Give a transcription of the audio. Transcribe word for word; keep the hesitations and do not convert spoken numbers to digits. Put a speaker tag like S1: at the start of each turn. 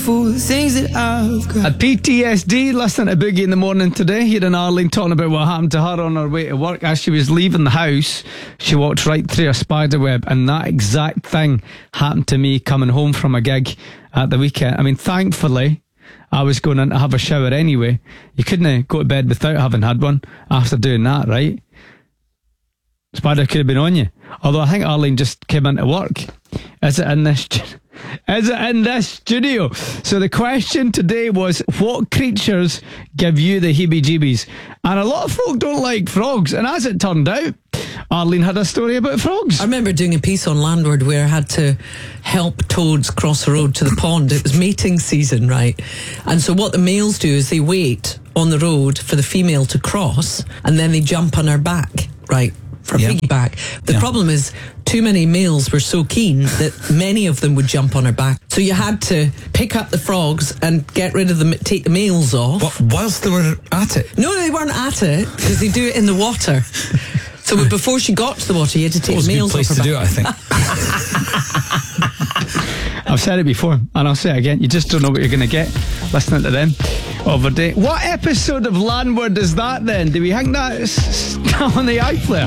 S1: for the things that I've got.
S2: A P T S D listening to Boogie in the morning today. Hearing Arlene talking about what happened to her on her way to work. As she was leaving the house, she walked right through a spider web, and that exact thing happened to me coming home from a gig at the weekend. I mean, thankfully, I was going in to have a shower anyway. You couldn't go to bed without having had one after doing that, right? Spider could have been on you. Although I think Arlene just came into work. Is it in this Is it in this studio? So the question today was, what creatures give you the heebie-jeebies? And a lot of folk don't like frogs. And as it turned out, Arlene had a story about frogs.
S3: I remember doing a piece on Landward where I had to help toads cross the road to the pond. It was mating season, right? And so what the males do is they wait on the road for the female to cross, and then they jump on her back, right? For a
S4: Yeah.
S3: piggyback. The
S4: Yeah.
S3: problem is too many males were so keen that many of them would jump on her back. So you had to pick up the frogs and get rid of them, take the males off.
S4: What, whilst they were at it?
S3: No, they weren't at it because they do it in the water. So before she got to the water, you had to take
S4: It was
S3: the
S4: a good
S3: males
S4: place
S3: off her
S4: to
S3: back.
S4: do it, I think.
S2: I've said it before, and I'll say it again. You just don't know what you're going to get listening to them over day. What episode of Landward is that then? Do we think that's on the iPlayer?